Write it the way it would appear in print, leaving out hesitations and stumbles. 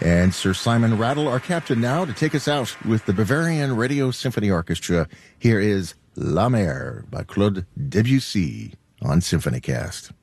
And Sir Simon Rattle, our captain now, to take us out with the Bavarian Radio Symphony Orchestra. Here is La Mer by Claude Debussy on SymphonyCast.